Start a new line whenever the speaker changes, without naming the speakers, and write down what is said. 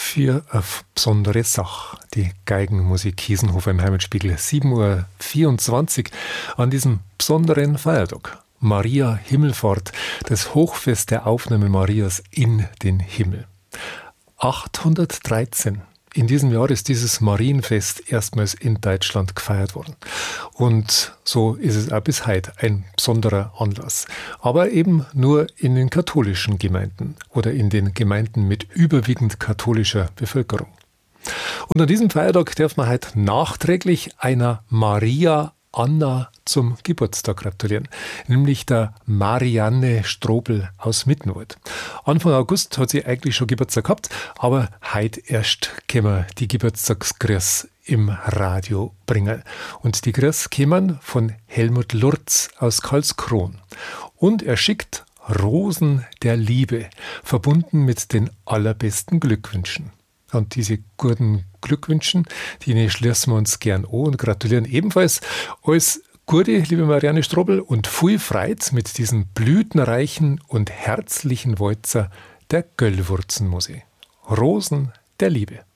für eine besondere Sache. Die Geigenmusik Kiesenhofer im Heimatspiegel. 7:24 Uhr an diesem besonderen Feiertag. Maria Himmelfahrt, das Hochfest der Aufnahme Marias in den Himmel. 813. In diesem Jahr ist dieses Marienfest erstmals in Deutschland gefeiert worden. Und so ist es auch bis heute ein besonderer Anlass. Aber eben nur in den katholischen Gemeinden oder in den Gemeinden mit überwiegend katholischer Bevölkerung. Und an diesem Feiertag darf man heute nachträglich einer Maria Anna zum Geburtstag gratulieren, nämlich der Marianne Strobel aus Mittenwald. Anfang August hat sie eigentlich schon Geburtstag gehabt, aber heute erst können wir die Geburtstagsgrüß im Radio bringen. Und die Grüß kämen von Helmut Lurz aus Karlskron. Und er schickt Rosen der Liebe, verbunden mit den allerbesten Glückwünschen. Und diese guten Glückwünschen, die schließen wir uns gern an und gratulieren ebenfalls alles Gute, liebe Marianne Strobel, und viel Freude mit diesem blütenreichen und herzlichen Walzer der Göllwurzenmusik. Rosen der Liebe.